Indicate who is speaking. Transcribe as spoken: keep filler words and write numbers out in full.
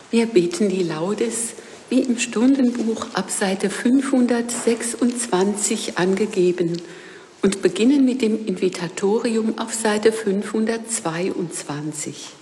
Speaker 1: Wir beten die Laudes wie im Stundenbuch ab Seite fünfhundertsechsundzwanzig angegeben und beginnen mit dem Invitatorium auf Seite fünfhundertzweiundzwanzig.